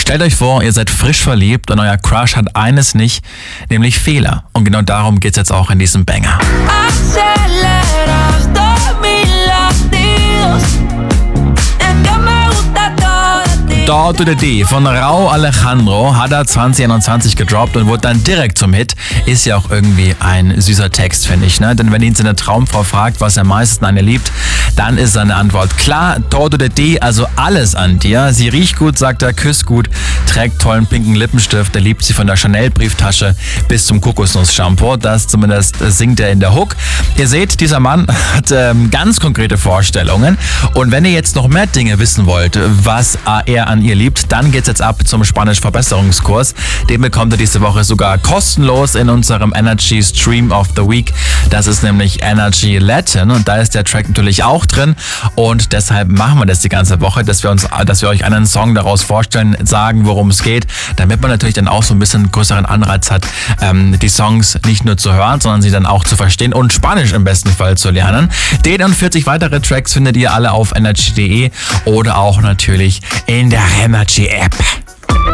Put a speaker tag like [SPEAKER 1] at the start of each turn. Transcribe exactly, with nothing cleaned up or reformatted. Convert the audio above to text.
[SPEAKER 1] Stellt euch vor, ihr seid frisch verliebt und euer Crush hat eines nicht, nämlich Fehler. Und genau darum geht's jetzt auch in diesem Banger. Do to the D von Rauw Alejandro hat er zwanzig einundzwanzig gedroppt und wurde dann direkt zum Hit. Ist ja auch irgendwie ein süßer Text, finde ich. Ne? Denn wenn ihn seine Traumfrau fragt, was er am meisten an ihr liebt, dann ist seine Antwort klar. Do to the D, also alles an dir. Sie riecht gut, sagt er, küsst gut, trägt tollen pinken Lippenstift. Er liebt sie von der Chanel-Brieftasche bis zum Kokosnuss-Shampoo. Das zumindest singt er in der Hook. Ihr seht, dieser Mann hat ähm, ganz konkrete Vorstellungen. Und wenn ihr jetzt noch mehr Dinge wissen wollt, was er an ihr liebt, dann geht's jetzt ab zum Spanisch-Verbesserungskurs. Den bekommt ihr diese Woche sogar kostenlos in unserem Energy Stream of the Week. Das ist nämlich Energy Latin und da ist der Track natürlich auch drin und deshalb machen wir das die ganze Woche, dass wir uns, dass wir euch einen Song daraus vorstellen, sagen, worum es geht, damit man natürlich dann auch so ein bisschen größeren Anreiz hat, ähm, die Songs nicht nur zu hören, sondern sie dann auch zu verstehen und Spanisch im besten Fall zu lernen. Den und vierzig weitere Tracks findet ihr alle auf energy punkt de oder auch natürlich in der Energy App.